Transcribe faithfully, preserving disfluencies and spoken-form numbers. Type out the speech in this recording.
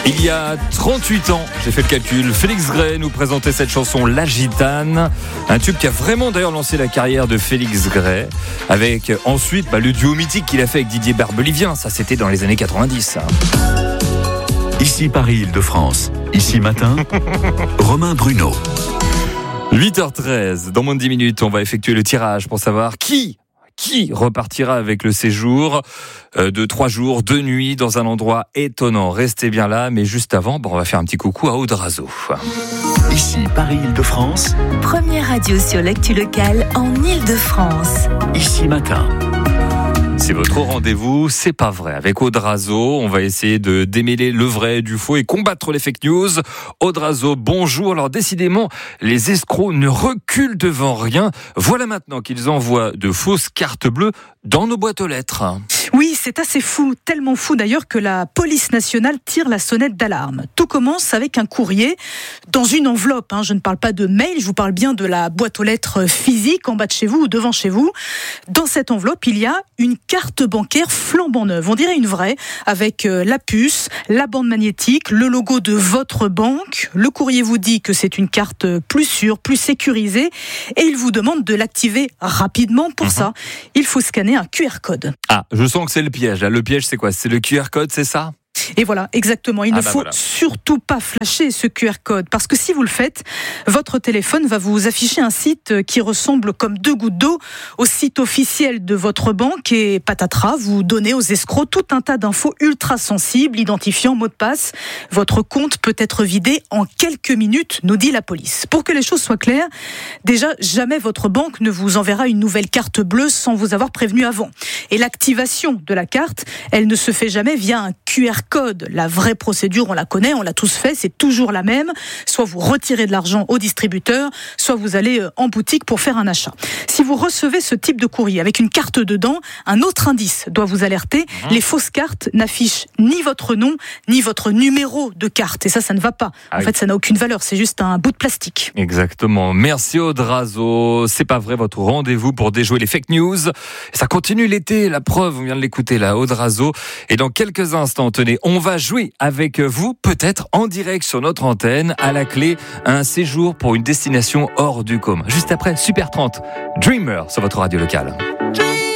Il y a trente-huit ans, j'ai fait le calcul, Félix Gray nous présentait cette chanson La Gitane, un tube qui a vraiment d'ailleurs lancé la carrière de Félix Gray, avec ensuite bah, le duo mythique qu'il a fait avec Didier Barbelivien, ça c'était dans les années quatre-vingt-dix. Ici Paris-Île-de-France, ici matin, Romain Bruno. huit heures treize, dans moins de dix minutes, on va effectuer le tirage pour savoir qui Qui repartira avec le séjour de trois jours, deux nuits dans un endroit étonnant. Restez bien là, mais juste avant, bon, on va faire un petit coucou à Audrazo. Ici Paris-Île-de-France. Première radio sur l'actu locale en Île-de-France. Ici matin. C'est votre rendez-vous, c'est pas vrai. Avec Audrazo, on va essayer de démêler le vrai du faux et combattre les fake news. Audrazo, bonjour. Alors décidément, les escrocs ne reculent devant rien. Voilà maintenant qu'ils envoient de fausses cartes bleues dans nos boîtes aux lettres. Oui, c'est assez fou, tellement fou d'ailleurs que la police nationale tire la sonnette d'alarme. Tout commence avec un courrier dans une enveloppe. Hein. Je ne parle pas de mail, je vous parle bien de la boîte aux lettres physique en bas de chez vous ou devant chez vous. Dans cette enveloppe, il y a une carte bancaire flambant neuve. On dirait une vraie, avec la puce, la bande magnétique, le logo de votre banque. Le courrier vous dit que c'est une carte plus sûre, plus sécurisée et il vous demande de l'activer rapidement. Pour mmh. ça, il faut scanner un Q R code. Ah, je sens que c'est le piège. Là, le piège, c'est quoi ? C'est le Q R code, c'est ça ? Et voilà, exactement. Il ah ne bah faut voilà. surtout pas flasher ce Q R code parce que si vous le faites, votre téléphone va vous afficher un site qui ressemble comme deux gouttes d'eau au site officiel de votre banque et patatras, vous donnez aux escrocs tout un tas d'infos ultra sensibles, identifiant mot de passe. Votre compte peut être vidé en quelques minutes, nous dit la police. Pour que les choses soient claires, déjà, jamais votre banque ne vous enverra une nouvelle carte bleue sans vous avoir prévenu avant. Et l'activation de la carte, elle ne se fait jamais via un Q R code. La vraie procédure, on la connaît, on l'a tous fait, c'est toujours la même. Soit vous retirez de l'argent au distributeur, soit vous allez en boutique pour faire un achat. Si vous recevez ce type de courrier avec une carte dedans, un autre indice doit vous alerter. Mmh. Les fausses cartes n'affichent ni votre nom, ni votre numéro de carte. Et ça, ça ne va pas. Ah en oui. fait, ça n'a aucune valeur. C'est juste un bout de plastique. Exactement. Merci Audrazo. C'est pas vrai, votre rendez-vous pour déjouer les fake news. Ça continue l'été, la preuve, on vient de l'écouter là, Audrazo. Et dans quelques instants, tenez, on va jouer avec vous, peut-être en direct sur notre antenne, à la clé, un séjour pour une destination hors du commun. Juste après, Super trente, Dreamer sur votre radio locale.